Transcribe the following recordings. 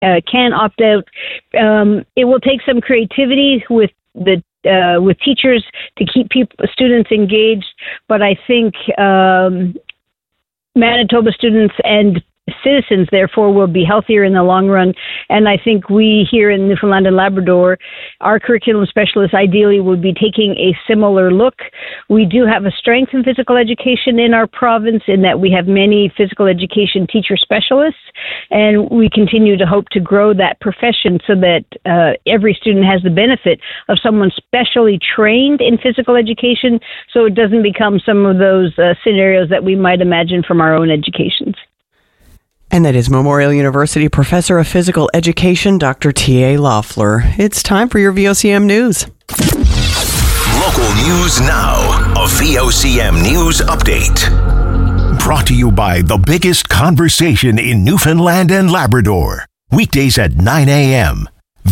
can opt out. It will take some creativity with teachers to keep students engaged, but I think Manitoba students and citizens, therefore, will be healthier in the long run. And I think we here in Newfoundland and Labrador, our curriculum specialists ideally would be taking a similar look. We do have a strength in physical education in our province in that we have many physical education teacher specialists, and we continue to hope to grow that profession so that every student has the benefit of someone specially trained in physical education, so it doesn't become some of those scenarios that we might imagine from our own educations. And that is Memorial University Professor of Physical Education, Dr. T.A. Loeffler. It's time for your VOCM News. Local news now. A VOCM News Update. Brought to you by the biggest conversation in Newfoundland and Labrador. Weekdays at 9 a.m.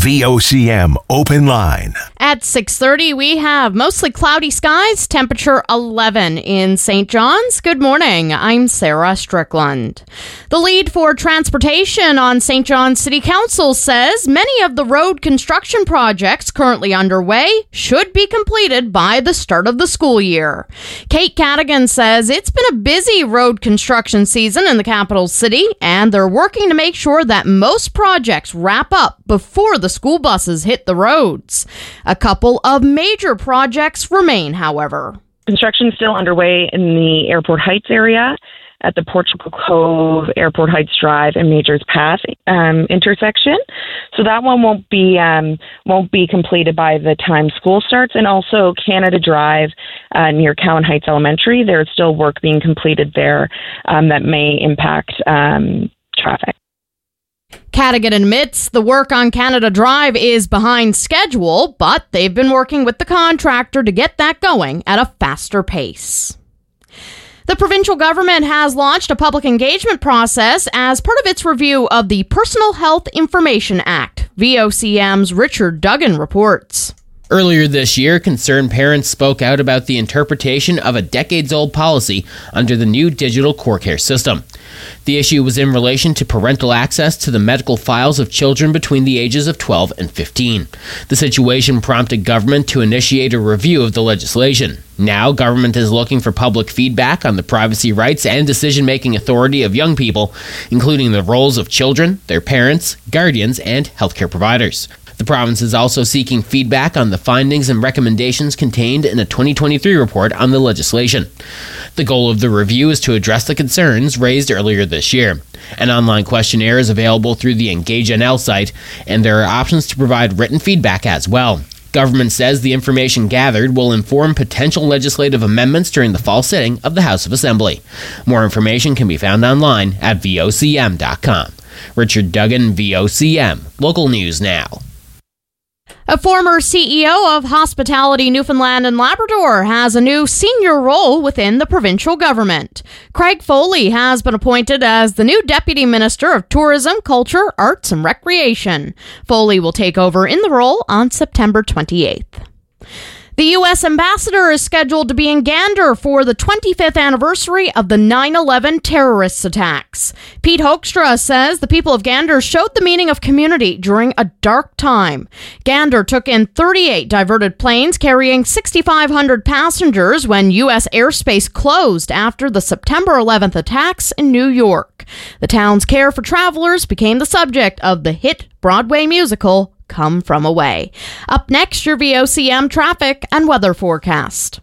VOCM Open Line. At 6:30, we have mostly cloudy skies, temperature 11 in St. John's. Good morning. I'm Sarah Strickland. The lead for transportation on St. John's City Council says many of the road construction projects currently underway should be completed by the start of the school year. Kate Cadigan says it's been a busy road construction season in the capital city, and they're working to make sure that most projects wrap up before the school buses hit the roads. A couple of major projects remain, however. Construction is still underway in the Airport Heights area at the Portugal Cove, Airport Heights Drive, and Majors Path intersection. So that one won't be completed by the time school starts. And also Canada Drive near Cowan Heights Elementary. There's still work being completed there that may impact traffic. Cadigan admits the work on Canada Drive is behind schedule, but they've been working with the contractor to get that going at a faster pace. The provincial government has launched a public engagement process as part of its review of the Personal Health Information Act. VOCM's Richard Duggan reports. Earlier this year, concerned parents spoke out about the interpretation of a decades-old policy under the new digital core care system. The issue was in relation to parental access to the medical files of children between the ages of 12 and 15. The situation prompted government to initiate a review of the legislation. Now, government is looking for public feedback on the privacy rights and decision-making authority of young people, including the roles of children, their parents, guardians, and healthcare providers. The province is also seeking feedback on the findings and recommendations contained in a 2023 report on the legislation. The goal of the review is to address the concerns raised earlier this year. An online questionnaire is available through the Engage NL site, and there are options to provide written feedback as well. Government says the information gathered will inform potential legislative amendments during the fall sitting of the House of Assembly. More information can be found online at vocm.com. Richard Duggan, VOCM. Local News Now. A former CEO of Hospitality Newfoundland and Labrador has a new senior role within the provincial government. Craig Foley has been appointed as the new Deputy Minister of Tourism, Culture, Arts and Recreation. Foley will take over in the role on September 28th. The U.S. ambassador is scheduled to be in Gander for the 25th anniversary of the 9/11 terrorist attacks. Pete Hoekstra says the people of Gander showed the meaning of community during a dark time. Gander took in 38 diverted planes carrying 6,500 passengers when U.S. airspace closed after the September 11th attacks in New York. The town's care for travelers became the subject of the hit Broadway musical Come From Away. Up next, your VOCM traffic and weather forecast.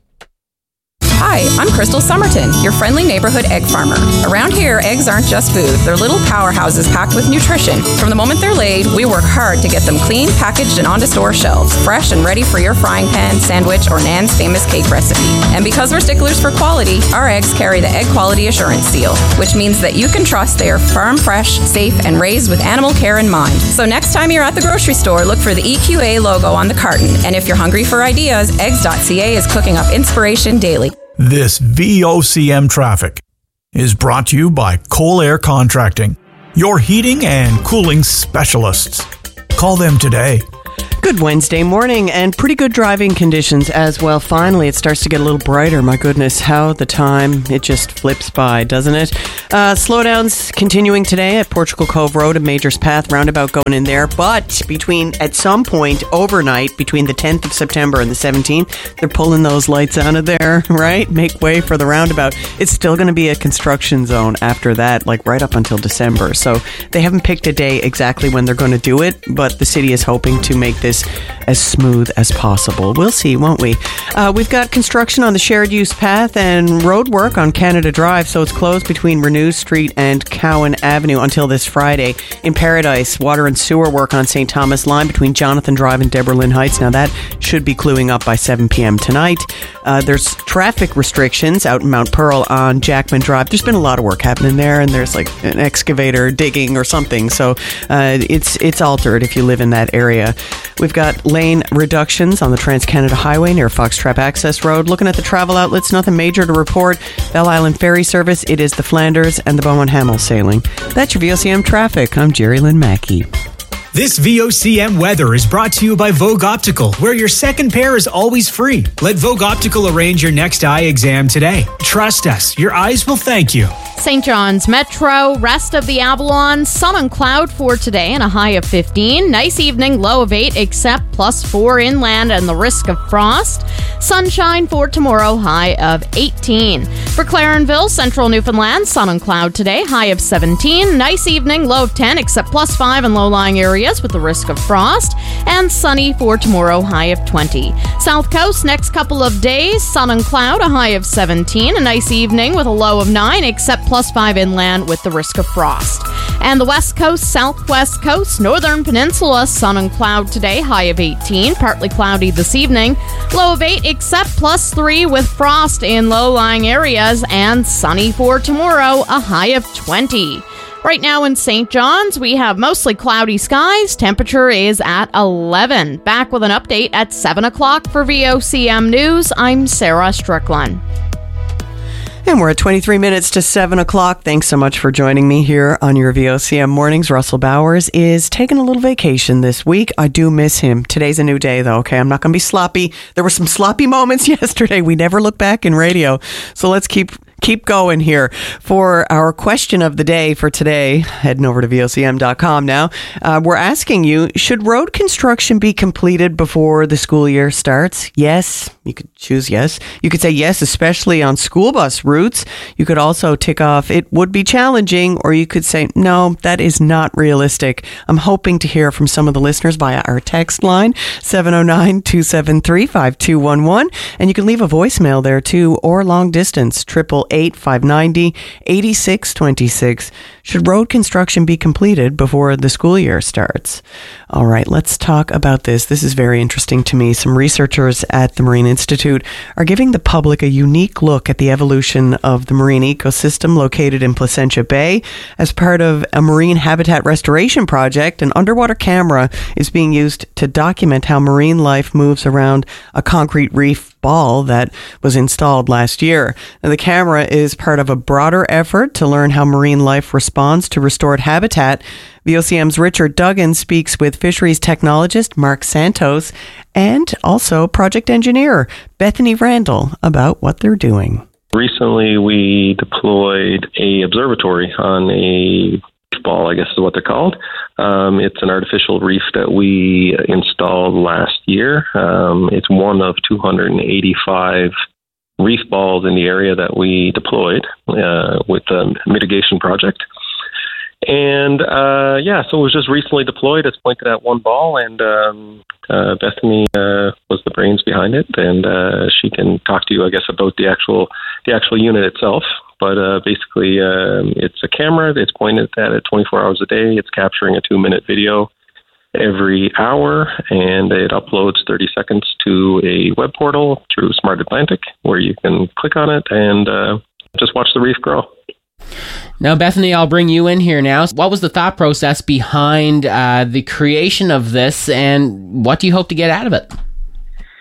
Hi, I'm Crystal Somerton, your friendly neighborhood egg farmer. Around here, eggs aren't just food. They're little powerhouses packed with nutrition. From the moment they're laid, we work hard to get them clean, packaged, and onto store shelves, fresh and ready for your frying pan, sandwich, or Nan's famous cake recipe. And because we're sticklers for quality, our eggs carry the Egg Quality Assurance Seal, which means that you can trust they are farm fresh, safe, and raised with animal care in mind. So next time you're at the grocery store, look for the EQA logo on the carton. And if you're hungry for ideas, eggs.ca is cooking up inspiration daily. This VOCM traffic is brought to you by Cole Air Contracting, your heating and cooling specialists. Call them today. Good Wednesday morning and pretty good driving conditions as well. Finally, it starts to get a little brighter. My goodness, how the time, it just flips by, doesn't it? Slowdowns continuing today at Portugal Cove Road and Majors Path, roundabout going in there. But at some point overnight, between the 10th of September and the 17th, they're pulling those lights out of there, right? Make way for the roundabout. It's still going to be a construction zone after that, like right up until December. So they haven't picked a day exactly when they're going to do it, but the city is hoping to make this as smooth as possible. We'll see, won't we? We've got construction on the shared use path and road work on Canada Drive, so it's closed between Renew Street and Cowan Avenue until this Friday. In Paradise, water and sewer work on St. Thomas Line between Jonathan Drive and Deborah Lynn Heights. Now that should be cluing up by 7 p.m. tonight. There's traffic restrictions out in Mount Pearl on Jackman Drive. There's been a lot of work happening there, and there's like an excavator digging or something, so it's altered if you live in that area. We've got lane reductions on the Trans-Canada Highway near Foxtrap Access Road. Looking at the travel outlets, nothing major to report. Bell Island Ferry Service, it is the Flanders and the Beaumont-Hamel sailing. That's your VOCM traffic. I'm Jerry Lynn Mackey. This VOCM weather is brought to you by Vogue Optical, where your second pair is always free. Let Vogue Optical arrange your next eye exam today. Trust us, your eyes will thank you. St. John's Metro, rest of the Avalon, sun and cloud for today and a high of 15. Nice evening, low of 8, except +4 inland and the risk of frost. Sunshine for tomorrow, high of 18. For Clarenville, central Newfoundland, sun and cloud today, high of 17. Nice evening, low of 10, except +5 in low-lying areas with the risk of frost. And sunny for tomorrow, high of 20. South Coast, next couple of days, sun and cloud, a high of 17. A nice evening with a low of 9, except +5 inland with the risk of frost. And the West Coast, Southwest Coast, Northern Peninsula, sun and cloud today, high of 18. Partly cloudy this evening, low of 8, except +3 with frost in low-lying areas. And sunny for tomorrow, a high of 20. Right now in St. John's, we have mostly cloudy skies. Temperature is at 11. Back with an update at 7 o'clock for VOCM News. I'm Sarah Strickland. And we're at 23 minutes to 7 o'clock. Thanks so much for joining me here on your VOCM Mornings. Russell Bowers is taking a little vacation this week. I do miss him. Today's a new day, though, okay? I'm not going to be sloppy. There were some sloppy moments yesterday. We never look back in radio. So let's keep going here. For our question of the day for today, heading over to VOCM.com now, we're asking you, should road construction be completed before the school year starts? Yes. You could choose yes. You could say yes, especially on school bus routes. You could also tick off it would be challenging, or you could say no, that is not realistic. I'm hoping to hear from some of the listeners via our text line, 709-273-5211. And you can leave a voicemail there too, or long distance, 888-590-8626. Should road construction be completed before the school year starts? All right, let's talk about this. This is very interesting to me. Some researchers at the Marine Institute are giving the public a unique look at the evolution of the marine ecosystem located in Placentia Bay. As part of a marine habitat restoration project, an underwater camera is being used to document how marine life moves around a concrete reef ball that was installed last year. Now, the camera is part of a broader effort to learn how marine life responds to restored habitat. VOCM's Richard Duggan speaks with fisheries technologist Mark Santos and also project engineer Bethany Randall about what they're doing. Recently, we deployed a observatory on a reef ball, I guess is what they're called. It's an artificial reef that we installed last year. It's one of 285 reef balls in the area that we deployed with the mitigation project. And so it was just recently deployed. It's pointed at one ball, and Bethany was the brains behind it, and she can talk to you, I guess, about the actual unit itself. But basically, it's a camera that's pointed at it 24 hours a day. It's capturing a 2-minute video every hour, and it uploads 30 seconds to a web portal through Smart Atlantic, where you can click on it and just watch the reef grow. Now, Bethany, I'll bring you in here now. What was the thought process behind the creation of this, and what do you hope to get out of it?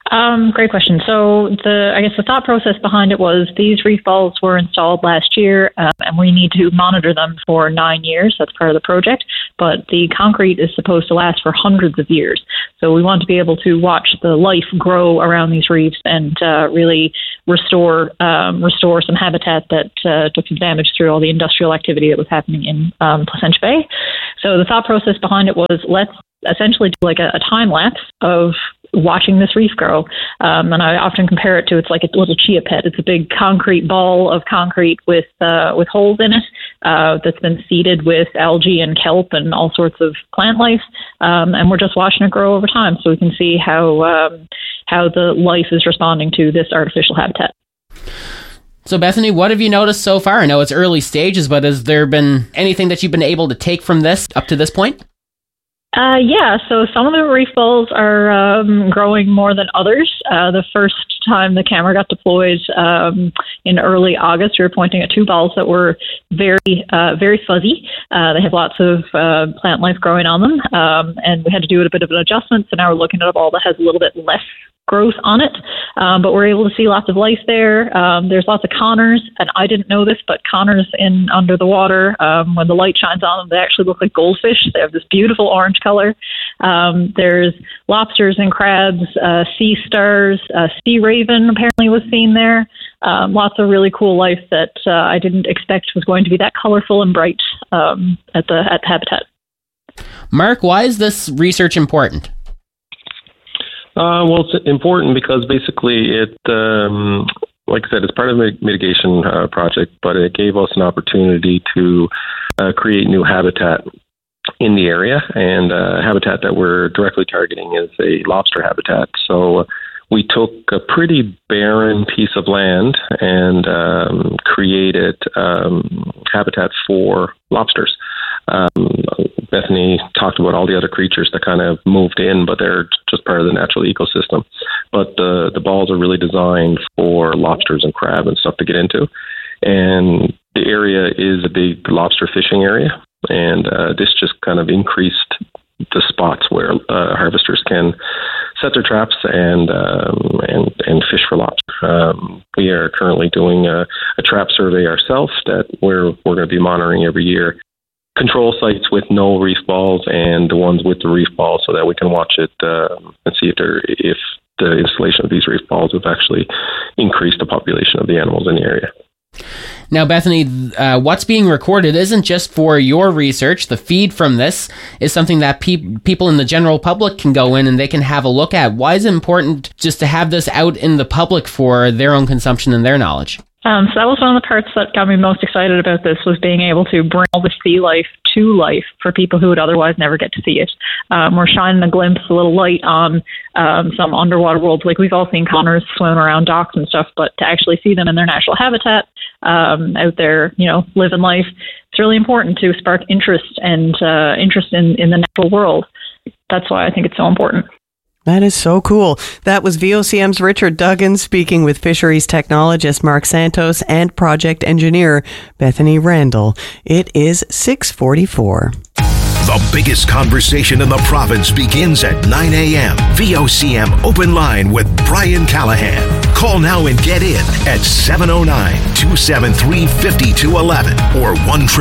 Great question. So I guess the thought process behind it was these reef balls were installed last year, and we need to monitor them for 9 years. That's part of the project. But the concrete is supposed to last for hundreds of years. So we want to be able to watch the life grow around these reefs and really restore some habitat that took some damage through all the industrial activity that was happening in Placentia Bay. So the thought process behind it was let's essentially do like a time lapse of watching this reef grow. And I often compare it to, it's like a little chia pet. It's a big concrete ball of concrete with holes in it that's been seeded with algae and kelp and all sorts of plant life. And we're just watching it grow over time so we can see how the life is responding to this artificial habitat. So Bethany, what have you noticed so far? I know it's early stages, but has there been anything that you've been able to take from this up to this point? So some of the reef balls are growing more than others. The first time the camera got deployed in early August, we were pointing at 2 balls that were very fuzzy. They have lots of plant life growing on them, and we had to do a bit of an adjustment. So now we're looking at a ball that has a little bit less growth on it, but we're able to see lots of life there. There's lots of coners, and I didn't know this, but coners under the water, when the light shines on them, they actually look like goldfish. They have this beautiful orange color. There's lobsters and crabs, sea stars, sea raven apparently was seen there. Lots of really cool life that I didn't expect was going to be that colorful and bright at the habitat. Mark, why is this research important? Well, it's important because basically it, like I said, it's part of the mitigation project, but it gave us an opportunity to create new habitat in the area, and habitat that we're directly targeting is a lobster habitat. So we took a pretty barren piece of land and created habitat for lobsters. Bethany talked about all the other creatures that kind of moved in, but they're just part of the natural ecosystem. But the balls are really designed for lobsters and crab and stuff to get into. And the area is a big lobster fishing area, and this just kind of increased the spots where harvesters can set their traps and fish for lobster. We are currently doing a trap survey ourselves that we're going to be monitoring every year. Control sites with no reef balls and the ones with the reef balls, so that we can watch it and see if the installation of these reef balls have actually increased the population of the animals in the area. Now, Bethany, what's being recorded isn't just for your research. The feed from this is something that people in the general public can go in and they can have a look at. Why is it important just to have this out in the public for their own consumption and their knowledge? So that was one of the parts that got me most excited about this, was being able to bring all the sea life to life for people who would otherwise never get to see it. We're shining a little light on some underwater worlds. Like, we've all seen coners swimming around docks and stuff, but to actually see them in their natural habitat out there, living life, it's really important to spark interest in the natural world. That's why I think it's so important. That is so cool. That was VOCM's Richard Duggan speaking with fisheries technologist Mark Santos and project engineer Bethany Randall. It is 6:44. The biggest conversation in the province begins at 9 a.m. VOCM Open Line with Brian Callahan. Call now and get in at 709-273-5211 or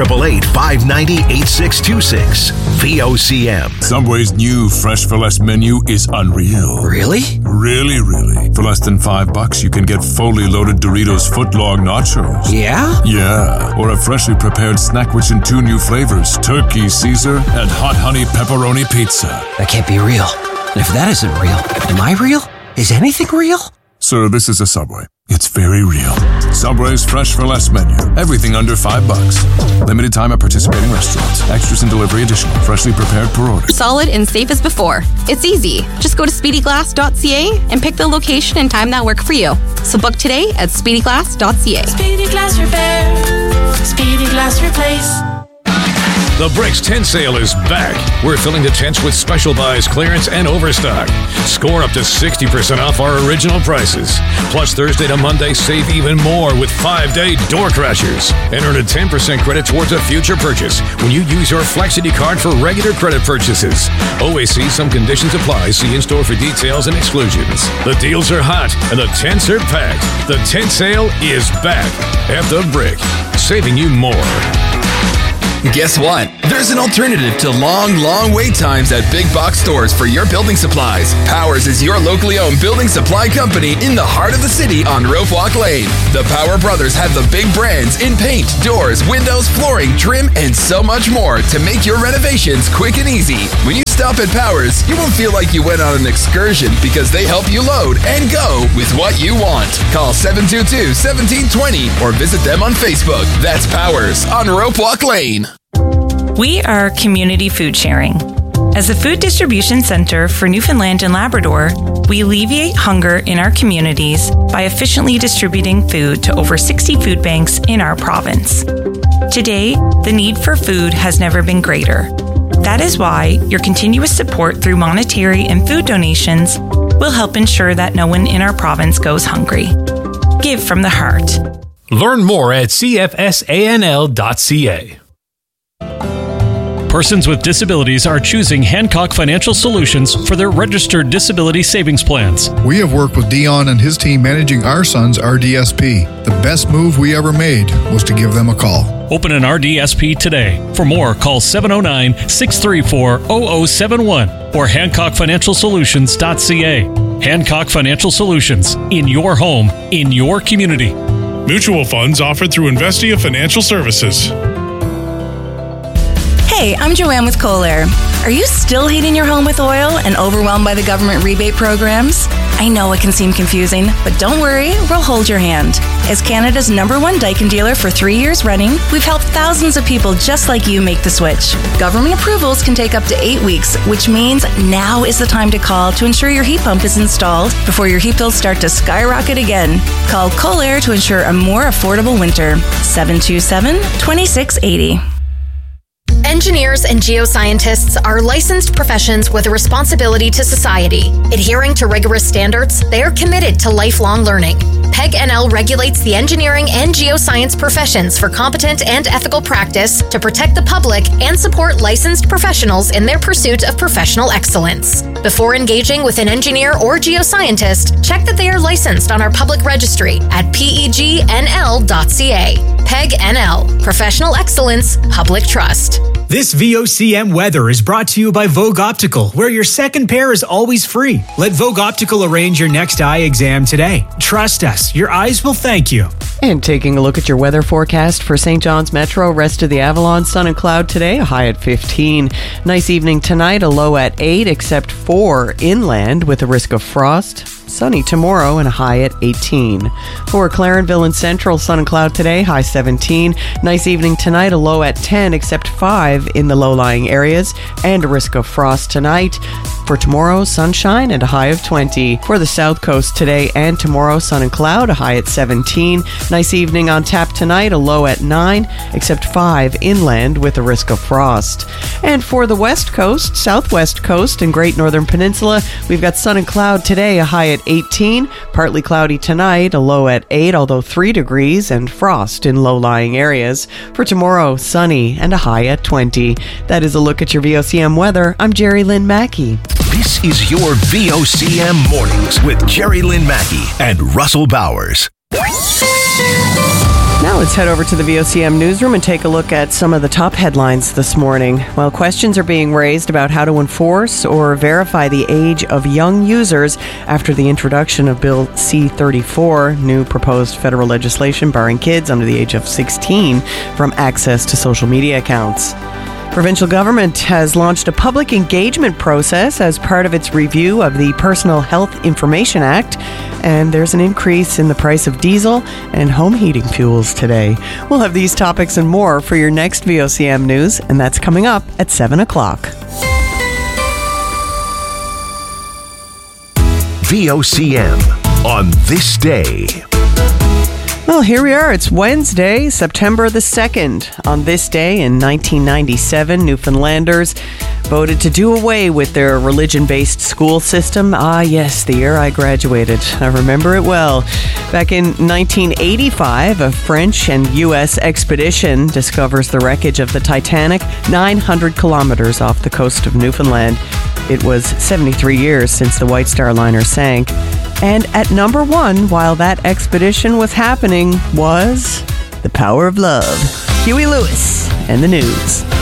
1-888-590-8626. VOCM. Subway's new Fresh for Less menu is unreal. Really? Really, really. For less than $5, you can get fully loaded Doritos footlong nachos. Yeah? Yeah. Or a freshly prepared snack rich in 2 new flavors, Turkey Caesar and Hot Honey Pepperoni Pizza. That can't be real. And if that isn't real, am I real? Is anything real? Sir, this is a Subway. It's very real. Subway's Fresh for Less menu. Everything under $5. Limited time at participating restaurants. Extras and delivery additional. Freshly prepared per order. Solid and safe as before. It's easy. Just go to speedyglass.ca and pick the location and time that work for you. So book today at speedyglass.ca. Speedy Glass Repair. Speedy Glass Replace. The Bricks tent sale is back. We're filling the tents with special buys, clearance, and overstock. Score up to 60% off our original prices. Plus, Thursday to Monday, save even more with 5-day door crashers. And earn a 10% credit towards a future purchase when you use your Flexity card for regular credit purchases. Always see some conditions apply. See in-store for details and exclusions. The deals are hot and the tents are packed. The tent sale is back at The Brick, saving you more. Guess what? There's an alternative to long wait times at big box stores for your building supplies. Powers is your locally owned building supply company in the heart of the city on Rope Walk Lane. The Power Brothers have the big brands in paint, doors, windows, flooring, trim, and so much more to make your renovations quick and easy. When you stop at Powers, you won't feel like you went on an excursion because they help you load and go with what you want. Call 722-1720 or visit them on Facebook. That's Powers on Rope Walk Lane. We are community food sharing. As a food distribution center for Newfoundland and Labrador, we alleviate hunger in our communities by efficiently distributing food to over 60 food banks in our province. Today, the need for food has never been greater. That is why your continuous support through monetary and food donations will help ensure that no one in our province goes hungry. Give from the heart. Learn more at cfsanl.ca. Persons with disabilities are choosing Hancock Financial Solutions for their registered disability savings plans. We have worked with Dion and his team managing our son's RDSP. The best move we ever made was to give them a call. Open an RDSP today. For more, call 709-634-0071 or HancockFinancialSolutions.ca. Hancock Financial Solutions, in your home, in your community. Mutual funds offered through Investia Financial Services. Hey, I'm Joanne with Kohler. Are you still heating your home with oil and overwhelmed by the government rebate programs? I know it can seem confusing, but don't worry, we'll hold your hand. As Canada's #1 Daikin dealer for 3 years running, we've helped thousands of people just like you make the switch. Government approvals can take up to 8 weeks, which means now is the time to call to ensure your heat pump is installed before your heat bills start to skyrocket again. Call Kohler to ensure a more affordable winter. 727-2680. Engineers and geoscientists are licensed professions with a responsibility to society. Adhering to rigorous standards, they are committed to lifelong learning. PEG NL regulates the engineering and geoscience professions for competent and ethical practice to protect the public and support licensed professionals in their pursuit of professional excellence. Before engaging with an engineer or geoscientist, check that they are licensed on our public registry at pegnl.ca. PEG NL, Professional Excellence, Public Trust. This VOCM weather is brought to you by Vogue Optical, where your second pair is always free. Let Vogue Optical arrange your next eye exam today. Trust us, your eyes will thank you. And taking a look at your weather forecast for St. John's Metro, rest of the Avalon, sun and cloud today, a high at 15. Nice evening tonight, a low at 8, except for inland with a risk of frost. Sunny tomorrow and a high at 18. For Clarenville and Central, sun and cloud today, high 17. Nice evening tonight, a low at 10, except 5 in the low-lying areas, and a risk of frost tonight. For tomorrow, sunshine and a high of 20. For the South Coast today and tomorrow, sun and cloud, a high at 17. Nice evening on tap tonight, a low at 9, except 5 inland with a risk of frost. And for the West Coast, Southwest Coast, and Great Northern Peninsula, we've got sun and cloud today, a high at 18. Partly cloudy tonight, a low at 8, although 3 degrees, and frost in low-lying areas. For tomorrow, sunny and a high at 20. That is a look at your VOCM weather. I'm Jerry Lynn Mackey. This is your VOCM Mornings with Jerry Lynn Mackey and Russell Bowers. Now let's head over to the VOCM newsroom and take a look at some of the top headlines this morning. While questions are being raised about how to enforce or verify the age of young users after the introduction of Bill C-34, new proposed federal legislation barring kids under the age of 16 from access to social media accounts. Provincial government has launched a public engagement process as part of its review of the Personal Health Information Act, and there's an increase in the price of diesel and home heating fuels today. We'll have these topics and more for your next VOCM news, and that's coming up at 7 o'clock. VOCM on this day. Well, here we are. It's Wednesday, September the 2nd. On this day in 1997, Newfoundlanders voted to do away with their religion-based school system. Ah, yes, the year I graduated. I remember it well. Back in 1985, a French and U.S. expedition discovers the wreckage of the Titanic 900 kilometers off the coast of Newfoundland. It was 73 years since the White Star liner sank. And at number one, while that expedition was happening, was The Power of Love. Huey Lewis and the News.